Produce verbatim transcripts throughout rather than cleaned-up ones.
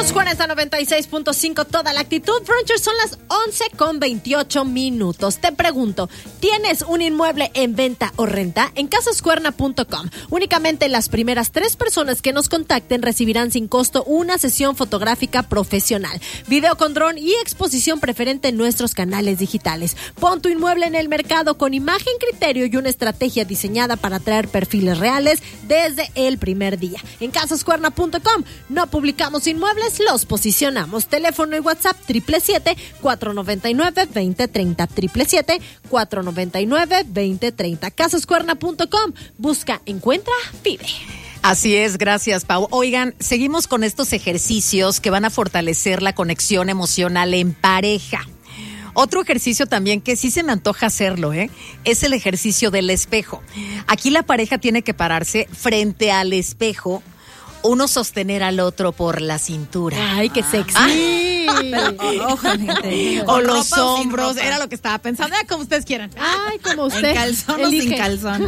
Somos Juanes a noventa y seis punto cinco, toda la actitud. Brunchers, son las once con veintiocho minutos. Te pregunto, ¿tienes un inmueble en venta o renta? En casas cuerna punto com. Únicamente las primeras tres personas que nos contacten recibirán sin costo una sesión fotográfica profesional, video con dron y exposición preferente en nuestros canales digitales. Pon tu inmueble en el mercado con imagen, criterio y una estrategia diseñada para atraer perfiles reales desde el primer día. En casas cuerna punto com no publicamos inmuebles, los posicionamos. Teléfono y WhatsApp triple siete, cuatro noventa y nueve, veinte treinta, triple siete, cuatro noventa y nueve, veinte treinta. casas cuerna punto com. Busca, encuentra, vive. Así es, gracias, Pau. Oigan, seguimos con estos ejercicios que van a fortalecer la conexión emocional en pareja. Otro ejercicio también que sí se me antoja hacerlo, ¿eh? Es el ejercicio del espejo. Aquí la pareja tiene que pararse frente al espejo, uno sostener al otro por la cintura. ¡Ay, qué sexy! Ah. Ojo, o los hombros, era lo que estaba pensando. Ah, como ustedes quieran. Ay, como usted. En calzón o sin calzón.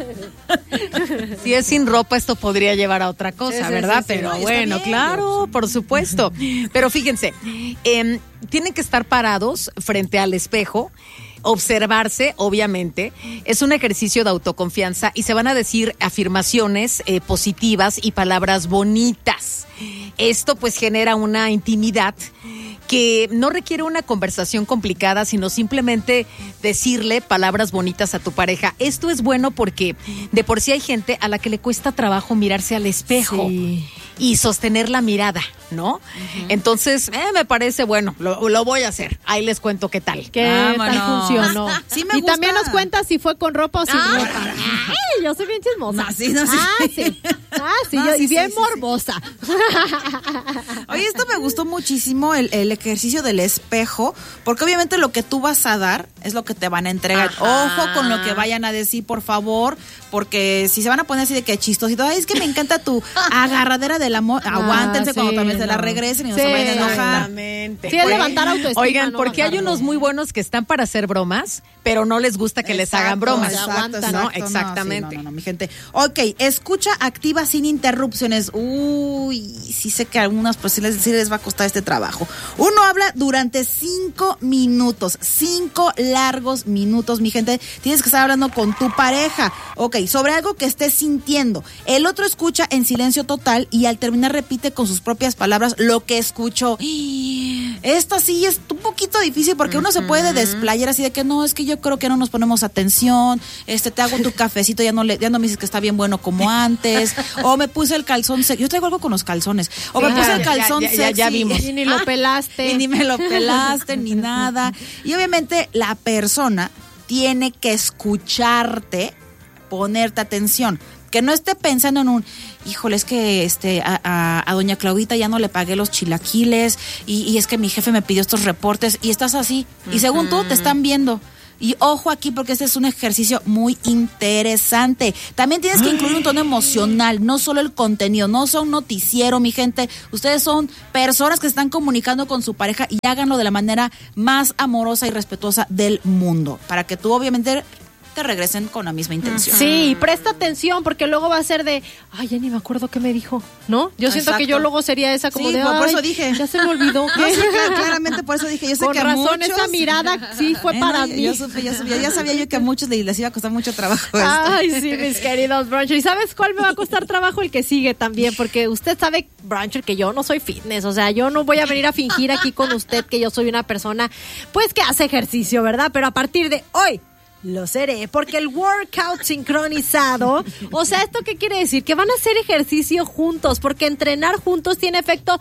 Si es sin ropa, esto podría llevar a otra cosa, sí, sí, ¿verdad? Sí, sí, Pero sí, bueno, bien, claro, por supuesto. Pero fíjense, eh, tienen que estar parados frente al espejo, observarse, obviamente. Es un ejercicio de autoconfianza y se van a decir afirmaciones eh, positivas y palabras bonitas. Esto pues genera una intimidad que no requiere una conversación complicada, sino simplemente decirle palabras bonitas a tu pareja. Esto es bueno porque de por sí hay gente a la que le cuesta trabajo mirarse al espejo. Sí. Y sostener la mirada, ¿no? Uh-huh. Entonces, eh, me parece bueno, lo, lo voy a hacer. Ahí les cuento qué tal. ¿Qué Vámonos. tal funcionó? Sí me y gusta. También nos cuenta si fue con ropa o sin ah, ropa. Ay, yo soy bien chismosa. No, sí, no, sí. Ah, sí. Ah, sí, no, yo, sí, y bien sí, morbosa. Sí, sí. Oye, esto me gustó muchísimo, el, el ejercicio del espejo, porque obviamente lo que tú vas a dar es lo que te van a entregar. Ajá. Ojo con lo que vayan a decir, por favor, porque si se van a poner así de que chistosito, ay, es que me encanta tu agarradera del amor, ah, aguántense sí, cuando también no. se la regresen y no sí, se vayan a enojar. Exactamente. Sí, es levantar autoestima. Oigan, no porque hay unos muy buenos que están para hacer bromas, pero no les gusta que exacto, les hagan bromas. Exacto, exacto, ¿no? Exactamente. No, sí, no, no, no, mi gente. Ok, escucha activa sin interrupciones. Uy, sí sé que a algunas personas sí les va a costar este trabajo. Uno habla durante cinco minutos, cinco largos minutos, mi gente. Tienes que estar hablando con tu pareja, ok, sobre algo que estés sintiendo. El otro escucha en silencio total y al terminar repite con sus propias palabras lo que escuchó. Esto sí es un poquito difícil porque uno se puede desplayar así de que no, es que yo creo que no nos ponemos atención, este, te hago tu cafecito, ya no le, ya no me dices que está bien bueno como antes, o me puse el calzón sexy, yo traigo algo con los calzones, o sí, me puse el calzón ya, ya, sexy, ya, ya vimos. Y ni lo pelaste. Y ni me lo pelaste, ni nada. Y obviamente la persona tiene que escucharte, ponerte atención. Que no esté pensando en un, híjole, es que este a, a, a doña Claudita ya no le pagué los chilaquiles y, y es que mi jefe me pidió estos reportes y estás así. Uh-huh. Y según tú, te están viendo. Y ojo aquí porque este es un ejercicio muy interesante. También tienes que incluir un tono emocional, no solo el contenido, no son noticiero, mi gente. Ustedes son personas que están comunicando con su pareja y háganlo de la manera más amorosa y respetuosa del mundo. Para que tú obviamente te regresen con la misma intención. Sí, presta atención porque luego va a ser de, ay, ya ni me acuerdo qué me dijo, ¿no? Yo Exacto. siento que yo luego sería esa como sí, de, por ay, eso dije. Ya se me olvidó. No, sí, claro, claramente por eso dije, yo sé con que a razón muchos, esa mirada sí fue eh, para no, mí. Yo, supe, yo sabía, ya sabía yo que a muchos les, les iba a costar mucho trabajo esto. Ay, sí, mis queridos brunchers. ¿Y sabes cuál me va a costar trabajo? El que sigue también, porque usted sabe, bruncher, que yo no soy fitness, o sea, yo no voy a venir a fingir aquí con usted que yo soy una persona, pues, que hace ejercicio, ¿verdad? Pero a partir de hoy, lo seré, porque el workout sincronizado, o sea, ¿esto qué quiere decir? Que van a hacer ejercicio juntos, porque entrenar juntos tiene efecto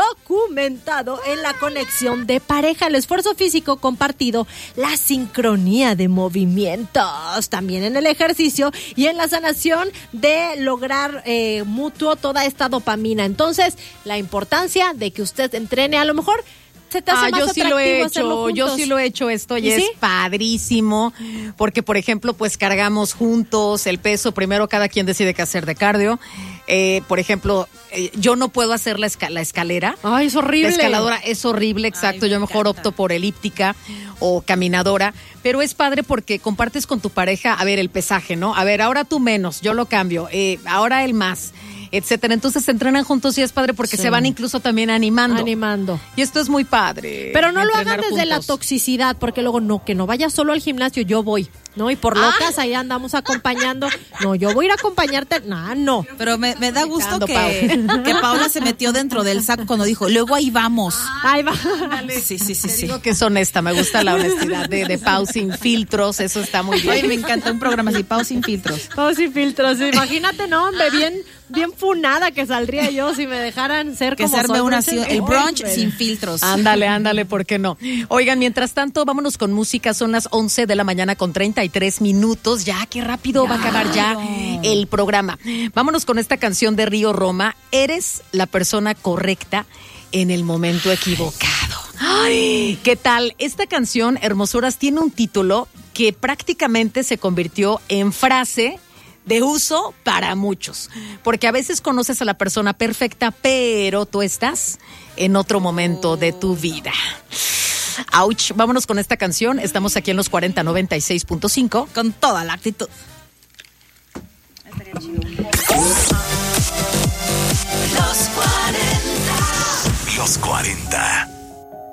documentado en la conexión de pareja, el esfuerzo físico compartido, la sincronía de movimientos, también en el ejercicio y en la sanación de lograr eh, mutuo toda esta dopamina. Entonces, la importancia de que usted entrene, a lo mejor se te hace ah, más yo sí lo he hecho, yo juntos. sí lo he hecho esto y, ¿Y es sí? padrísimo, porque por ejemplo pues cargamos juntos el peso, primero cada quien decide qué hacer de cardio, eh, por ejemplo, eh, yo no puedo hacer la, esca- la escalera. Ay, es horrible. La escaladora es horrible, exacto, Ay, yo mejor encanta. opto por elíptica o caminadora, pero es padre porque compartes con tu pareja, a ver, el pesaje, ¿no? A ver, ahora tú menos, yo lo cambio, eh, ahora él más. etcétera. Entonces se entrenan juntos y es padre porque Sí. se van incluso también animando. Animando. Y esto es muy padre. Pero no lo hagan entrenar desde la juntos. toxicidad, porque luego no, que no vaya solo al gimnasio, yo voy, ¿no? Y por locas ahí andamos acompañando. No, yo voy a ir a acompañarte. No, no. Pero me, me da gusto Gritando, que, que Paula se metió dentro del saco cuando dijo, luego ahí vamos. Ahí va. Sí, sí, sí, Te sí. digo que es honesta, me gusta la honestidad de, de Pau sin filtros, eso está muy bien. Oye, me encanta un programa así, Pau sin filtros. Todo sin filtros. Imagínate, no, hombre, bien, bien funada que saldría yo si me dejaran ser Que como se arme soy. una así, el brunch Hombre. sin filtros. Ándale, ándale, ¿por qué no? Oigan, mientras tanto, vámonos con música. Son las once de la mañana con treinta y tres minutos. Ya, qué rápido va a acabar ya el programa. Vámonos con esta canción de Río Roma. Eres la persona correcta en el momento equivocado. Ay, ¿qué tal? Esta canción, Hermosuras, tiene un título que prácticamente se convirtió en frase de uso para muchos, porque a veces conoces a la persona perfecta, pero tú estás en otro momento de tu vida. Ouch, vámonos con esta canción. Estamos aquí en los cuarenta noventa y seis punto cinco. Con toda la actitud. Los cuarenta.